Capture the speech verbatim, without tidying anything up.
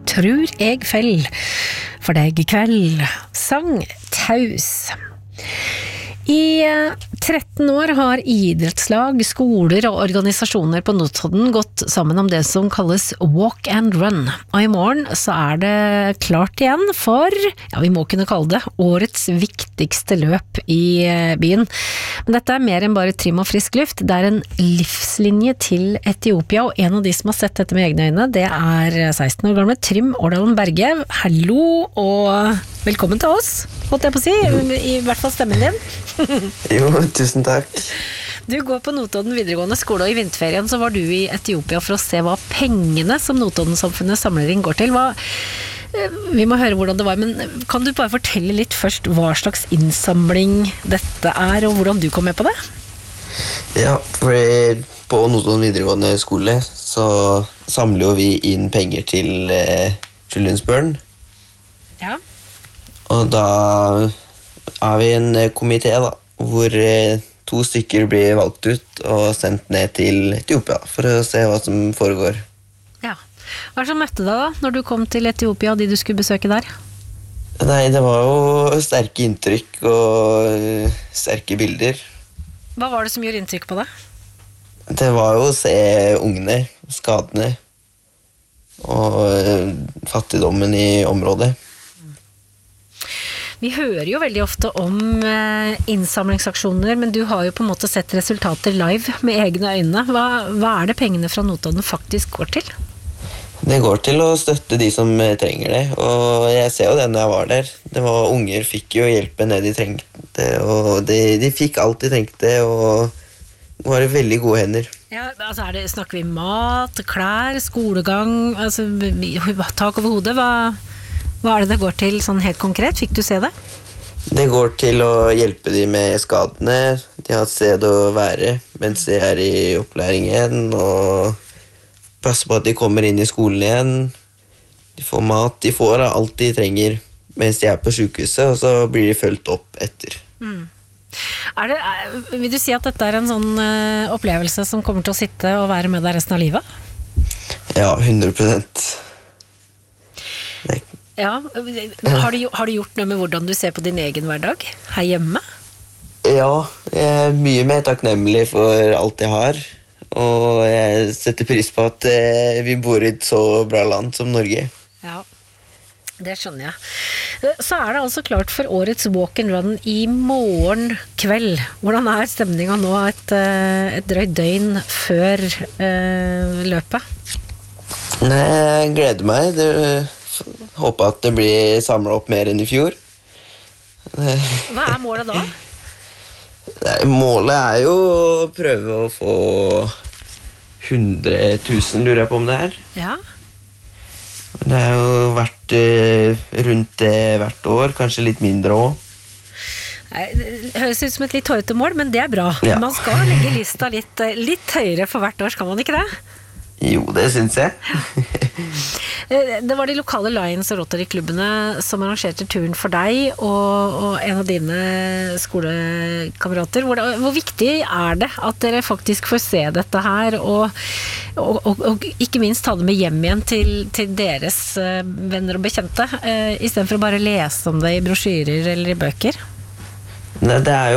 Tror jeg fell for deg I kveld. Sang Taus. I tretten år har idrettslag, skoler og organisasjoner på Notodden gått sammen om det som kalles Walk and Run. Og I morgen så er det klart igjen for, ja vi må kunne kalle det, årets viktigste løp I byen. Men dette er mer enn bare trim og frisk luft. Det er en livslinje til Etiopia, og en av de som har sett dette med egne øyne, det er seksten år gamle Trym Årdalen Berge. Hallo og velkommen til oss, måtte jeg på å si, I hvert fall stemmen din. Jo, tusen takk. Du går på Notodden videregående skole, og I vinterferien så var du I Etiopia for å se hva pengene som Notodden-samfunnet samler inn går til. Hva, vi må høre hvordan det var, men kan du bare fortelle litt først hva slags innsamling dette er, og hvordan du kom med på det? Ja, for på Notodden videregående skole så samler jo vi inn penger til eh, Children's Burn. Ja. Og da er vi en komité da, hvor to stykker blir valgt ut og sendt ned til Etiopia for å se hva som foregår. Ja. Hva er det som møtte deg da, når du kom til Etiopia og de du skulle besøke der? Nei, det var jo sterke inntrykk og sterke bilder. Hva var det som gjorde inntrykk på deg? Det var jo å se ungene, skadene og fattigdommen I området. Vi hører jo veldig ofte om innsamlingsaksjoner, men du har jo på en måte sett resultater live med egne øyne. Hva, hva er det pengene fra Notodden faktisk går til? Det går til å støtte de som trenger det, og jeg ser jo det når jeg var der. Det var unger fikk jo hjelpen det de trengte, og de, de fikk alt de trengte, og var I veldig gode hender. Ja, altså er det, snakker vi mat, klær, skolegang, altså tak over hodet, hva... Hva er det det går til sånn helt konkret? Fikk du se det? Det går til å hjelpe dem med skadene. De har et sted å være mens de er I opplæring igjen, og passe på at de kommer inn I skolen igjen. De får mat, de får alt de trenger mens de er på sykehuset, og så blir de følt opp etter. Mm. Er det, er, vil du si at dette er en sånn uh, opplevelse som kommer til å sitte og være med deg resten av livet? Ja, hundre prosent. Ja, har du, har du gjort noe med hvordan du ser på din egen hverdag her hjemme? Ja, jeg er mye mer takknemlig for alt jeg har, og jeg setter pris på at eh, vi bor I et så bra land som Norge. Ja, det skjønner jeg. Så er det altså klart for årets Walk and Run I morgen kveld. Hvordan er stemningen nå et, et drøyt døgn før eh, løpet? Nei, jeg gleder meg. Det håper at det blir samlet opp mer enn I fjor. Hva er målet da? Nei, målet er jo å prøve å få hundre tusen, lurer jeg på om det er. Ja. Det har jo vært eh, rundt det hvert år, kanskje litt mindre også. Det høres ut som et litt høyt mål, men det er bra. Ja. Man skal legge lista litt, litt høyere for hvert år, skal man ikke det? Jo, det synes jeg. Det var de lokale Lions og Rotary-klubbene som arrangerte turen for deg og, og en av dine skolekamerater. Hvor, hvor viktig er det at dere faktisk får se dette her og, og, og, og ikke minst ta det med hjem igjen til, til deres venner og bekjente, I stedet for å bare lese om det I brosjyrer eller I bøker? Nei, det er jo